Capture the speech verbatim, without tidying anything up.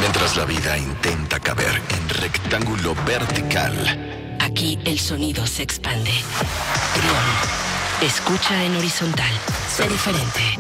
Mientras la vida intenta caber en rectángulo vertical, aquí el sonido se expande. Trión. Escucha en horizontal. Sé diferente.